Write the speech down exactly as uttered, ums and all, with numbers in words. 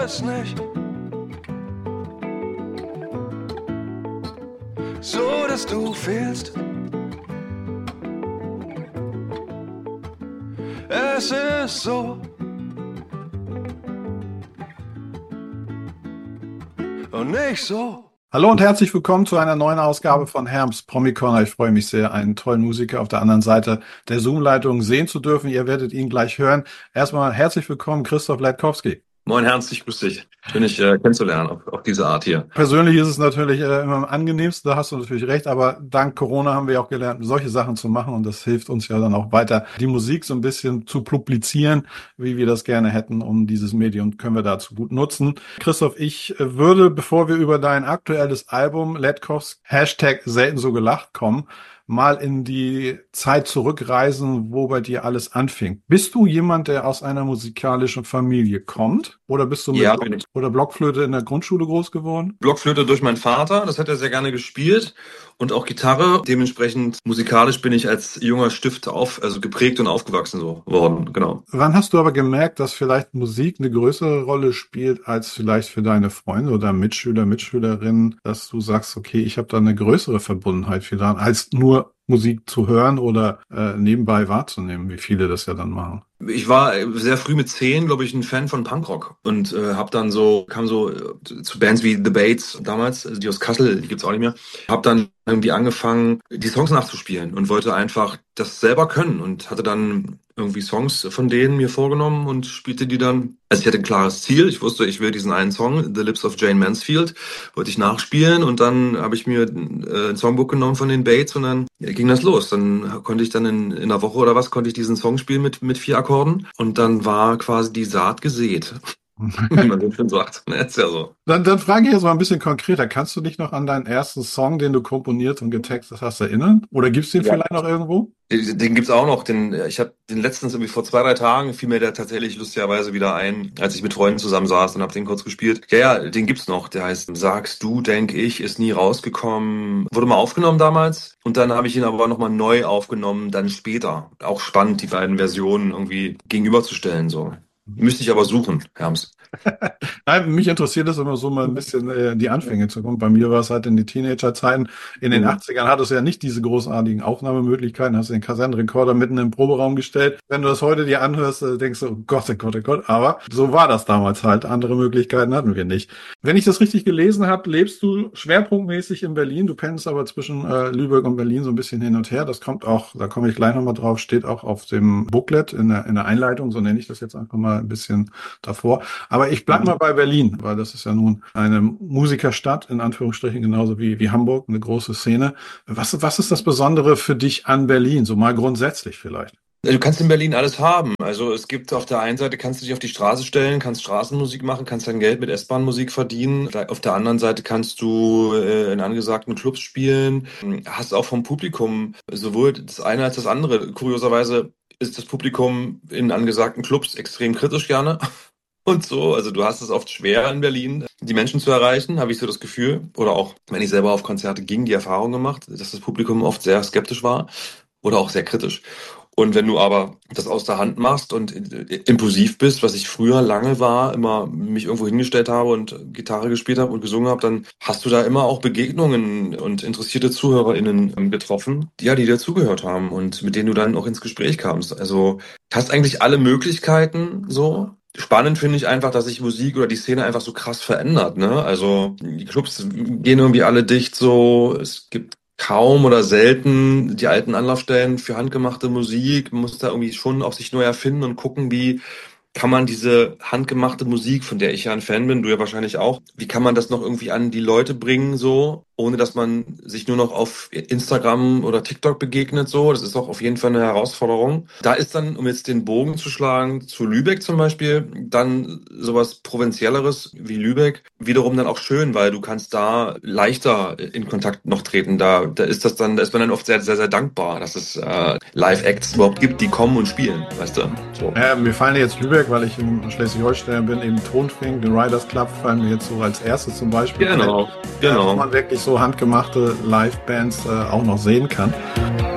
es nicht. So, dass du fehlst. Es ist so. Und nicht so. Hallo und herzlich willkommen zu einer neuen Ausgabe von Herms Promi Corner. Ich freue mich sehr, einen tollen Musiker auf der anderen Seite der Zoom-Leitung sehen zu dürfen. Ihr werdet ihn gleich hören. Erstmal herzlich willkommen, Christoph Latkowski. Moin Ernst, ich grüße dich. Schön, dich äh, kennenzulernen auf, auf diese Art hier. Persönlich ist es natürlich äh, immer am angenehmsten, da hast du natürlich recht, aber dank Corona haben wir auch gelernt, solche Sachen zu machen und das hilft uns ja dann auch weiter, die Musik so ein bisschen zu publizieren, wie wir das gerne hätten, um dieses Medium können wir dazu gut nutzen. Christoph, ich äh, würde, bevor wir über dein aktuelles Album Latkowski Hashtag selten so gelacht kommen, mal in die Zeit zurückreisen, wo bei dir alles anfing. Bist du jemand, der aus einer musikalischen Familie kommt? Oder bist du mit Ja, Block- bin ich. oder Blockflöte in der Grundschule groß geworden? Blockflöte durch meinen Vater, das hat er sehr gerne gespielt und auch Gitarre. Dementsprechend musikalisch bin ich als junger Stift auf, also geprägt und aufgewachsen so worden, genau. Wann hast du aber gemerkt, dass vielleicht Musik eine größere Rolle spielt als vielleicht für deine Freunde oder Mitschüler, Mitschülerinnen, dass du sagst, okay, ich habe da eine größere Verbundenheit für daran, als nur Musik zu hören oder äh, nebenbei wahrzunehmen, wie viele das ja dann machen? Ich war sehr früh mit zehn, glaube ich, ein Fan von Punkrock und äh, hab dann so, kam so äh, zu Bands wie The Bates damals, also die aus Kassel, die gibt's auch nicht mehr. Hab dann irgendwie angefangen, die Songs nachzuspielen und wollte einfach das selber können und hatte dann irgendwie Songs von denen mir vorgenommen und spielte die dann. Also ich hatte ein klares Ziel. Ich wusste, ich will diesen einen Song, The Lips of Jane Mansfield, wollte ich nachspielen und dann habe ich mir äh, ein Songbook genommen von den Bates und dann ja, ging das los. Dann konnte ich dann in, in einer Woche oder was, konnte ich diesen Song spielen mit, mit vier Akkorden und dann war quasi die Saat gesät. Wie man so schön sagt. Ne, ist ja so. Dann, dann frage ich jetzt mal ein bisschen konkreter. Kannst du dich noch an deinen ersten Song, den du komponiert und getextet hast, erinnern? Oder gibt's den Ja. vielleicht noch irgendwo? Den, den gibt's auch noch. Den, ich habe den letztens irgendwie vor zwei, drei Tagen fiel mir der tatsächlich lustigerweise wieder ein, als ich mit Freunden zusammen saß und habe den kurz gespielt. Ja, ja, den gibt's noch. Der heißt Sagst du, denk ich, ist nie rausgekommen. Wurde mal aufgenommen damals und dann habe ich ihn aber nochmal neu aufgenommen, dann später. Auch spannend, die beiden Versionen irgendwie gegenüberzustellen. So. Müsste ich aber suchen, Herms. Nein, mich interessiert es immer so mal ein bisschen äh, die Anfänge zu kommen. Bei mir war es halt in die Teenagerzeiten. In den Mhm. achtzigern hattest du ja nicht diese großartigen Aufnahmemöglichkeiten, hast den Kassettenrekorder mitten im Proberaum gestellt. Wenn du das heute dir anhörst, äh, denkst du, oh Gott, oh Gott, oh Gott. Aber so war das damals halt. Andere Möglichkeiten hatten wir nicht. Wenn ich das richtig gelesen habe, lebst du schwerpunktmäßig in Berlin. Du pennst aber zwischen äh, Lübeck und Berlin so ein bisschen hin und her. Das kommt auch, da komme ich gleich nochmal drauf, steht auch auf dem Booklet in der, in der Einleitung. So nenne ich das jetzt einfach mal ein bisschen davor. Aber ich bleib mal bei Berlin, weil das ist ja nun eine Musikerstadt, in Anführungsstrichen, genauso wie, wie Hamburg, eine große Szene. Was, was ist das Besondere für dich an Berlin? So mal grundsätzlich vielleicht. Du kannst in Berlin alles haben. Also es gibt auf der einen Seite, kannst du dich auf die Straße stellen, kannst Straßenmusik machen, kannst dein Geld mit S-Bahn-Musik verdienen. Auf der anderen Seite kannst du äh, in angesagten Clubs spielen. Hast auch vom Publikum sowohl das eine als das andere. Kurioserweise ist das Publikum in angesagten Clubs extrem kritisch gerne. Und so, also du hast es oft schwer in Berlin, die Menschen zu erreichen, habe ich so das Gefühl. Oder auch, wenn ich selber auf Konzerte ging, die Erfahrung gemacht, dass das Publikum oft sehr skeptisch war oder auch sehr kritisch. Und wenn du aber das aus der Hand machst und impulsiv bist, was ich früher lange war, immer mich irgendwo hingestellt habe und Gitarre gespielt habe und gesungen habe, dann hast du da immer auch Begegnungen und interessierte ZuhörerInnen getroffen, ja, die dir zugehört haben und mit denen du dann auch ins Gespräch kamst. Also hast eigentlich alle Möglichkeiten so. Spannend finde ich einfach, dass sich Musik oder die Szene einfach so krass verändert, ne? Also die Clubs gehen irgendwie alle dicht so, es gibt kaum oder selten die alten Anlaufstellen für handgemachte Musik. Man muss da irgendwie schon auch sich neu erfinden und gucken, wie kann man diese handgemachte Musik, von der ich ja ein Fan bin, du ja wahrscheinlich auch, wie kann man das noch irgendwie an die Leute bringen, so, ohne dass man sich nur noch auf Instagram oder TikTok begegnet, so. Das ist auch auf jeden Fall eine Herausforderung. Da ist dann, um jetzt den Bogen zu schlagen, zu Lübeck zum Beispiel, dann sowas Provinzielleres wie Lübeck wiederum dann auch schön, weil du kannst da leichter in Kontakt noch treten. Da, da ist das dann, da ist man dann oft sehr, sehr, sehr dankbar, dass es äh, Live-Acts überhaupt gibt, die kommen und spielen, weißt du? So. Ja, mir fallen jetzt Lübeck, weil ich in Schleswig-Holstein bin, eben Tonfing, den Riders Club fallen mir jetzt so als erstes zum Beispiel. Genau, Ja, genau. wo man wirklich so handgemachte Live-Bands äh, auch noch sehen kann.